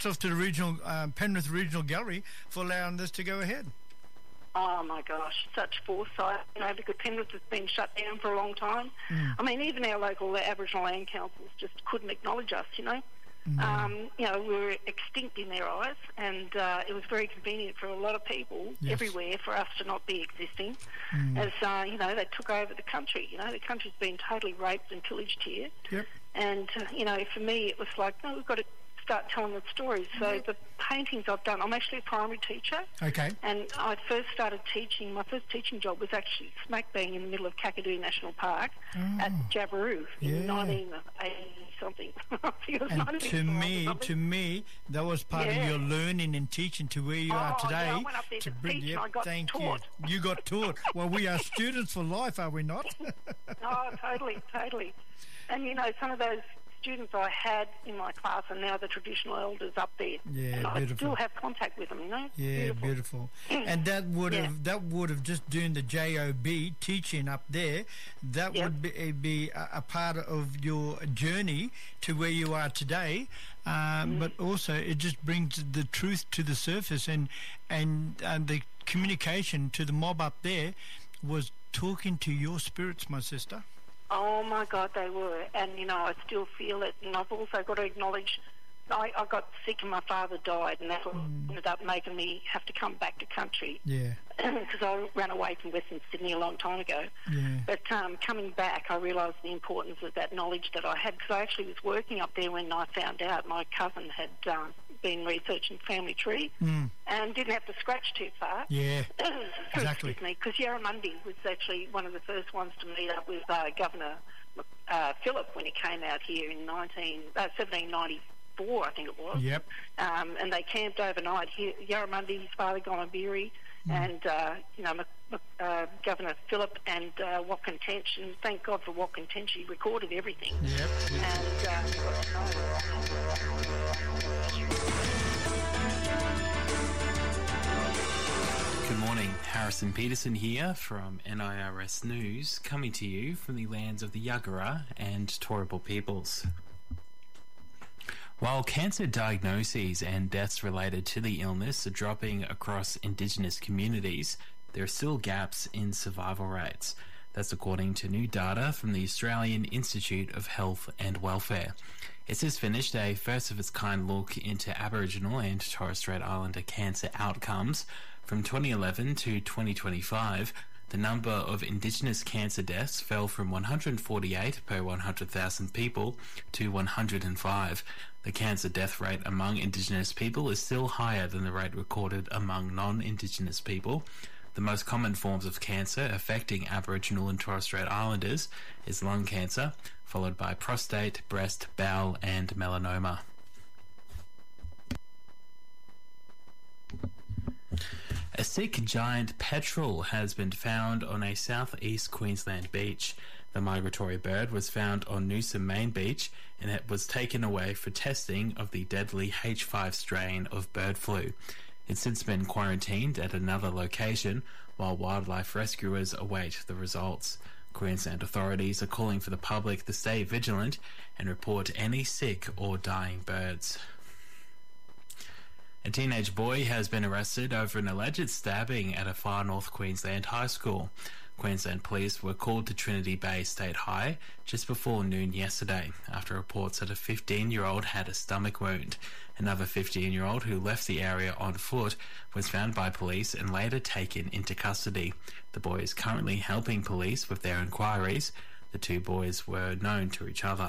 off to the regional Penrith Regional Gallery for allowing this to go ahead. Oh my gosh, such foresight, because Penrith has been shut down for a long time. I mean, even our local Aboriginal land councils just couldn't acknowledge us, we were extinct in their eyes, and it was very convenient for a lot of people everywhere for us to not be existing, as, they took over the country. The country's been totally raped and pillaged here. Yep. And, for me, it was like, no, we've got to start telling the stories. So the paintings I've done, I'm actually a primary teacher. Okay. And I first started teaching, my first teaching job was actually smack bang in the middle of Kakadu National Park at Jabiru in 1980-something. And to me, that was part of your learning and teaching to where you are today. I went up there to teach and I got taught. You got taught. Well, we are students for life, are we not? Oh, totally. And, some of those students I had in my class are now the traditional elders up there. Yeah, and beautiful. I still have contact with them, Yeah, beautiful. And that would have just doing the JOB teaching up there. That would be a part of your journey to where you are today. But also, it just brings the truth to the surface, and the communication to the mob up there was talking to your spirits, my sister. Oh my God, they were, and I still feel it. And I've also got to acknowledge, I got sick and my father died, and that's what ended up making me have to come back to country. Yeah. Because I ran away from Western Sydney a long time ago. Yeah. But coming back, I realised the importance of that knowledge that I had, because I actually was working up there when I found out my cousin had been researching family tree and didn't have to scratch too far. Yeah, exactly. Because Yarramundi was actually one of the first ones to meet up with Governor Phillip when he came out here in 1794, I think it was. Yep. And they camped overnight here. Yarramundi, his father, Gombiri, and Governor Phillip and Watkin Tench, and thank God for Watkin Tench, he recorded everything. Yep. Good morning, Harrison Peterson here from NIRS News, coming to you from the lands of the Yagara and Turrbal peoples. While cancer diagnoses and deaths related to the illness are dropping across Indigenous communities, there are still gaps in survival rates. That's according to new data from the Australian Institute of Health and Welfare. It has finished a first-of-its-kind look into Aboriginal and Torres Strait Islander cancer outcomes from 2011 to 2025. The number of Indigenous cancer deaths fell from 148 per 100,000 people to 105. The cancer death rate among Indigenous people is still higher than the rate recorded among non-Indigenous people. The most common forms of cancer affecting Aboriginal and Torres Strait Islanders is lung cancer, followed by prostate, breast, bowel, and melanoma. A sick giant petrel has been found on a southeast Queensland beach. The migratory bird was found on Noosa Main Beach, and it was taken away for testing of the deadly H5 strain of bird flu. It's since been quarantined at another location while wildlife rescuers await the results. Queensland authorities are calling for the public to stay vigilant and report any sick or dying birds. A teenage boy has been arrested over an alleged stabbing at a far north Queensland high school. Queensland police were called to Trinity Bay State High just before noon yesterday after reports that a 15-year-old had a stomach wound. Another 15-year-old who left the area on foot was found by police and later taken into custody. The boy is currently helping police with their inquiries. The two boys were known to each other.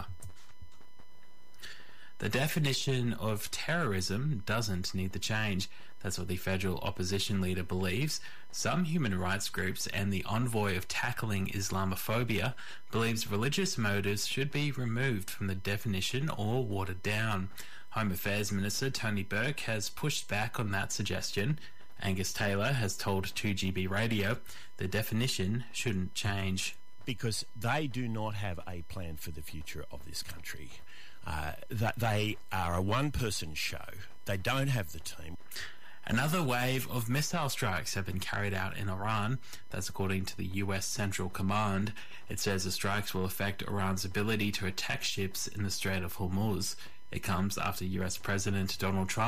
The definition of terrorism doesn't need to change. That's what the federal opposition leader believes. Some human rights groups and the envoy of tackling Islamophobia believes religious motives should be removed from the definition or watered down. Home Affairs Minister Tony Burke has pushed back on that suggestion. Angus Taylor has told 2GB Radio the definition shouldn't change. Because they do not have a plan for the future of this country. That they are a one-person show. They don't have the team. Another wave of missile strikes have been carried out in Iran. That's according to the US Central Command. It says the strikes will affect Iran's ability to attack ships in the Strait of Hormuz. It comes after US President Donald Trump